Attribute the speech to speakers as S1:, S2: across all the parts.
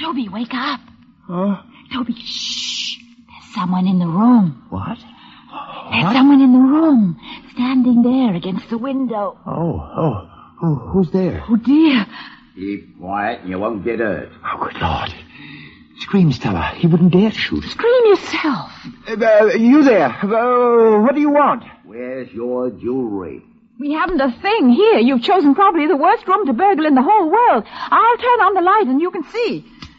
S1: Toby, wake up.
S2: Huh?
S1: Toby, shh. There's someone in the room.
S2: What?
S1: There's someone in the room, standing there against the window.
S2: Who's there?
S1: Oh, dear.
S3: Keep quiet and you won't get hurt.
S2: Oh, good Lord. Scream, Stella. He wouldn't dare to shoot.
S1: Scream yourself.
S2: You there. What do you want?
S3: Where's your jewelry?
S1: We haven't a thing here. You've chosen probably the worst room to burgle in the whole world. I'll turn on the light and you can see.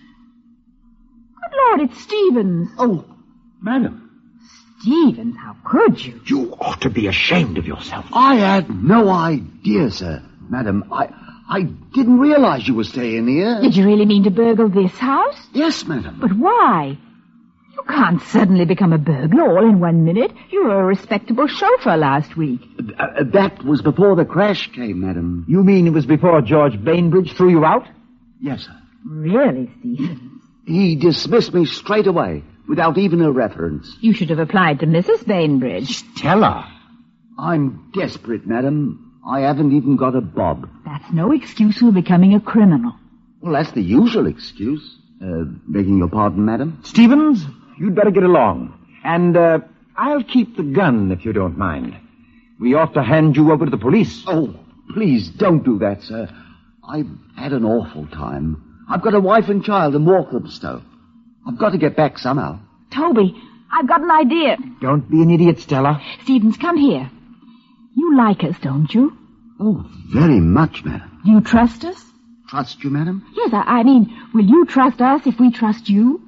S1: Good Lord, it's Stevens.
S2: Oh, madam.
S1: Stevens, how could you?
S2: You ought to be ashamed of yourself.
S4: I had no idea, sir. Madam, I didn't realize you were staying here.
S1: Did you really mean to burgle this house?
S4: Yes, madam.
S1: But why? You can't suddenly become a burglar all in 1 minute. You were a respectable chauffeur last week.
S4: That was before the crash came, madam.
S2: You mean it was before George Bainbridge threw you out?
S4: Yes, sir.
S1: Really, Stevens?
S4: He dismissed me straight away, without even a reference.
S1: You should have applied to Mrs. Bainbridge.
S2: Stella.
S4: I'm desperate, madam. I haven't even got a bob.
S1: That's no excuse for becoming a criminal.
S4: Well, that's the usual excuse. Begging your pardon, madam?
S2: Stevens, you'd better get along. And, I'll keep the gun, if you don't mind. We ought to hand you over to the police.
S4: Oh, please don't do that, sir. I've had an awful time. I've got a wife and child in Walthamstow. I've got to get back somehow.
S1: Toby, I've got an idea.
S2: Don't be an idiot, Stella.
S1: Stevens, come here. You like us, don't you?
S4: Oh, very much, madam.
S1: Do you trust us?
S4: Trust you, madam?
S1: Yes, I mean, will you trust us if we trust you?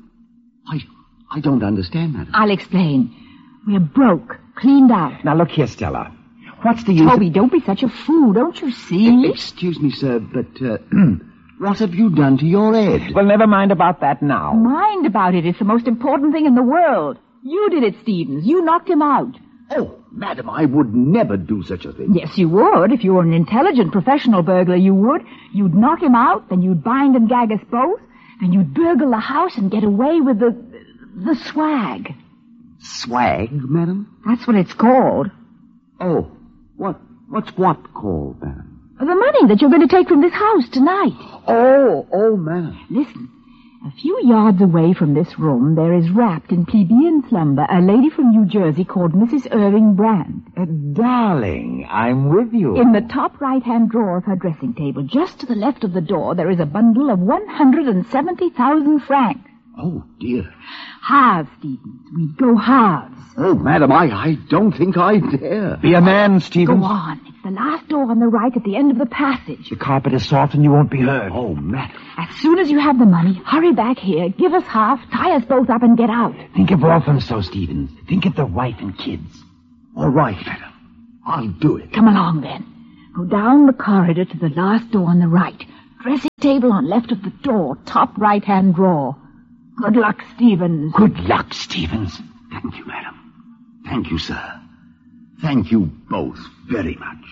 S4: I don't understand, madam.
S1: I'll explain. We're broke, cleaned out.
S2: Now, look here, Stella. What's the use
S1: Toby, don't be such a fool, don't you see?
S4: Excuse me, sir, but, what have you done to your head?
S2: Well, never mind about that now.
S1: Mind about it. It's the most important thing in the world. You did it, Stevens. You knocked him out.
S4: Oh, madam, I would never do such a thing.
S1: Yes, you would. If you were an intelligent professional burglar, you would. You'd knock him out, then you'd bind and gag us both, then you'd burgle the house and get away with the swag.
S4: Swag, madam?
S1: That's what it's called.
S4: Oh, what's what called, madam?
S1: The money that you're going to take from this house tonight.
S4: Oh, madam.
S1: Listen, a few yards away from this room, there is wrapped in plebeian slumber a lady from New Jersey called Mrs. Irving Brand.
S2: Darling, I'm with you.
S1: In the top right-hand drawer of her dressing table, just to the left of the door, there is a bundle of 170,000 francs.
S4: Oh, dear.
S1: Halves, Stevens. We go halves.
S4: Oh, madam, I don't think I dare.
S2: Be a man, Stevens.
S1: Go on. It's the last door on the right at the end of the passage.
S2: The carpet is soft and you won't be heard.
S4: Oh, madam.
S1: As soon as you have the money, hurry back here, give us half, tie us both up, and get out.
S2: Think of Walthamstow, Stevens. Think of the wife and kids.
S4: All right, madam. I'll do it.
S1: Come along, then. Go down the corridor to the last door on the right. Dressing table on left of the door, top right-hand drawer. Good luck, Stevens.
S2: Good luck, Stevens.
S4: Thank you, madam. Thank you, sir. Thank you both very much.